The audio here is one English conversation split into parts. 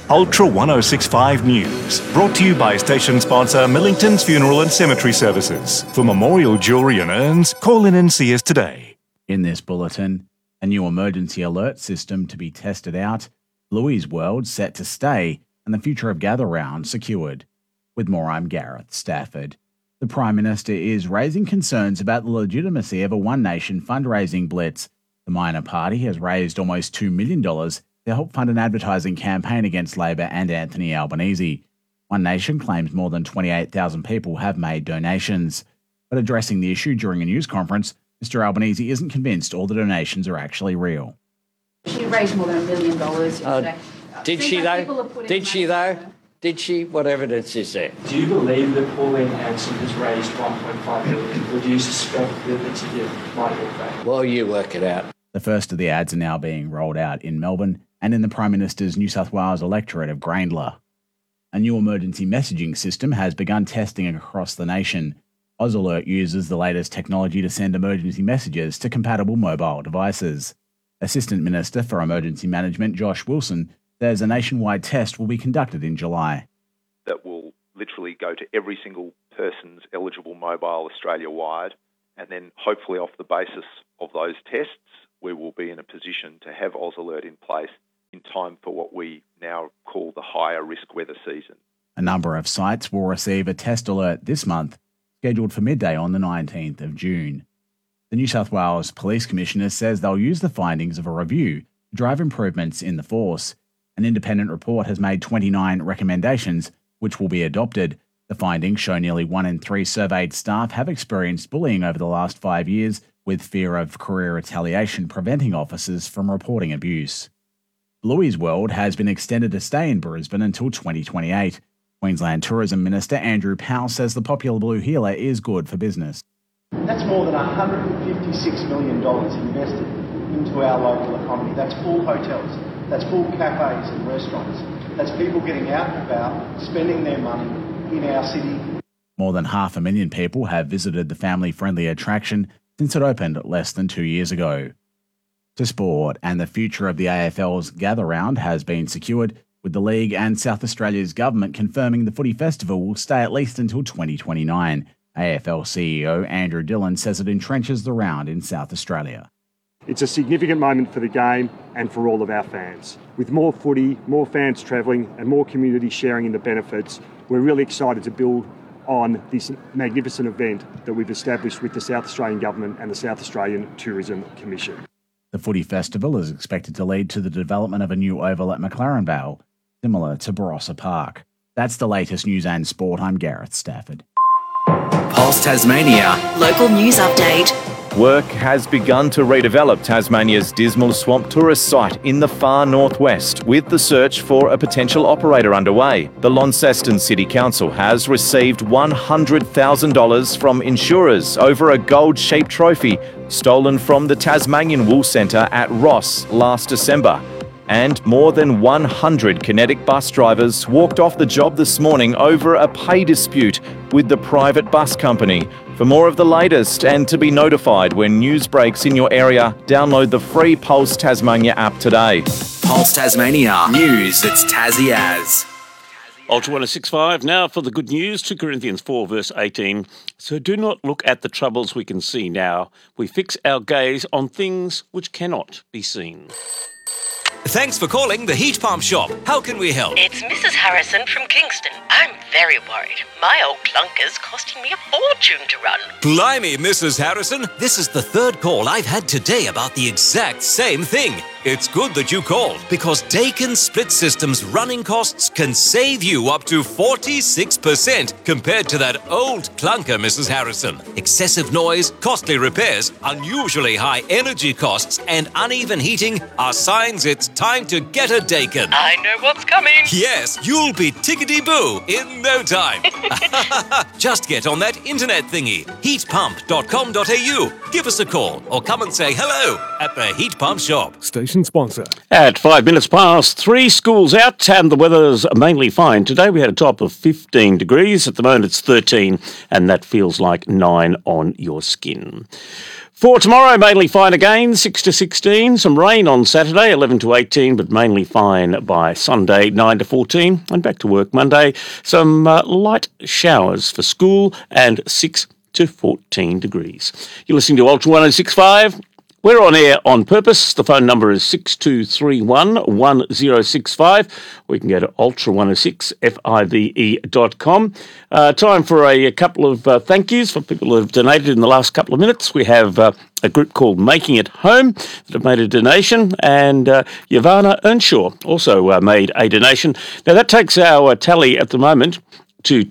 Ultra 1065 News, brought to you by station sponsor Millington's Funeral and Cemetery Services. For memorial jewellery and urns, call in and see us today. In this bulletin, a new emergency alert system to be tested out, Louis World set to stay, and the future of Gather Round secured. With more, I'm Gareth Stafford. The Prime Minister is raising concerns about the legitimacy of a One Nation fundraising blitz. The minor party has raised almost $2 million to help fund an advertising campaign against Labor and Anthony Albanese. One Nation claims more than 28,000 people have made donations. But addressing the issue during a news conference, Mr Albanese isn't convinced all the donations are actually real. She raised more than $1 million yesterday. Did she though? Did she though? Did she? What evidence is there? Do you believe that Pauline Hanson has raised $1.5 million, or do you suspect that it's a gift might be fake? Well, you work it out. The first of the ads are now being rolled out in Melbourne and in the Prime Minister's New South Wales electorate of Grayndler. A new emergency messaging system has begun testing across the nation. AusAlert uses the latest technology to send emergency messages to compatible mobile devices. Assistant Minister for Emergency Management Josh Wilson says a nationwide test will be conducted in July. That will literally go to every single person's eligible mobile Australia-wide, and then hopefully off the basis of those tests, we will be in a position to have AusAlert in place in time for what we now call the higher risk weather season. A number of sites will receive a test alert this month, scheduled for midday on the 19th of June. The New South Wales Police Commissioner says they'll use the findings of a review to drive improvements in the force. An independent report has made 29 recommendations, which will be adopted. The findings show nearly 1 in 3 surveyed staff have experienced bullying over the last 5 years, with fear of career retaliation preventing officers from reporting abuse. Louis World has been extended to stay in Brisbane until 2028. Queensland Tourism Minister Andrew Powell says the popular Blue Heeler is good for business. That's more than $156 million invested into our local economy. That's full hotels, that's full cafes and restaurants, that's people getting out and about, spending their money in our city. More than 500,000 people have visited the family-friendly attraction since it opened less than 2 years ago. To sport, and the future of the AFL's Gather Round has been secured, with the league and South Australia's government confirming the footy festival will stay at least until 2029. AFL CEO Andrew Dillon says it entrenches the round in South Australia. It's a significant moment for the game and for all of our fans. With more footy, more fans travelling and more community sharing in the benefits, we're really excited to build on this magnificent event that we've established with the South Australian Government and the South Australian Tourism Commission. The footy festival is expected to lead to the development of a new oval at McLaren Vale, similar to Barossa Park. That's the latest news and sport. I'm Gareth Stafford. Pulse Tasmania. Local news update. Work has begun to redevelop Tasmania's Dismal Swamp tourist site in the far northwest, with the search for a potential operator underway. The Launceston City Council has received $100,000 from insurers over a gold sheep trophy stolen from the Tasmanian Wool Centre at Ross last December. And more than 100 Kinetic bus drivers walked off the job this morning over a pay dispute with the private bus company. For more of the latest and to be notified when news breaks in your area, download the free Pulse Tasmania app today. Pulse Tasmania. News that's Tassie as. Ultra 1065, now for the good news, 2 Corinthians 4 verse 18. So do not look at the troubles we can see now. We fix our gaze on things which cannot be seen. Thanks for calling the Heat Pump Shop. How can we help? It's Mrs. Harrison from Kingston. I'm very worried. My old clunker's costing me a fortune to run. Blimey, Mrs. Harrison. This is the third call I've had today about the exact same thing. It's good that you called, because Dakin Split System's running costs can save you up to 46% compared to that old clunker, Mrs. Harrison. Excessive noise, costly repairs, unusually high energy costs, and uneven heating are signs it's time to get a Dakin. I know what's coming. Yes, you'll be tickety-boo in no time. Just get on that internet thingy, heatpump.com.au. Give us a call or come and say hello at the Heat Pump Shop. Station sponsor. At 5 minutes past, 3 schools out and the weather's mainly fine. Today we had a top of 15 degrees. At the moment it's 13 and that feels like 9 on your skin. For tomorrow, mainly fine again, 6 to 16. Some rain on Saturday, 11 to 18, but mainly fine by Sunday, 9 to 14. And back to work Monday. Some light showers for school and 6 to 14 degrees. You're listening to Ultra 106.5. We're on air on purpose. The phone number is 6231 1065. We can go to ultra106five.com. Time for a couple of thank yous for people who have donated in the last couple of minutes. We have a group called Making It Home that have made a donation, and Yavana Earnshaw also made a donation. Now that takes our tally at the moment to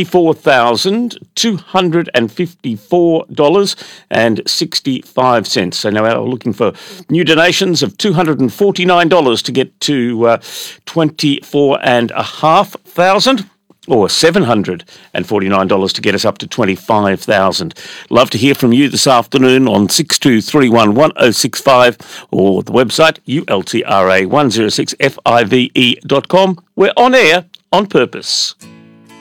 $24,254.65. So now we're looking for new donations of $249 to get to $24,500. Or $749 to get us up to $25,000. Love to hear from you this afternoon on 6231 1065 or the website ultra106five.com. We're on air on purpose.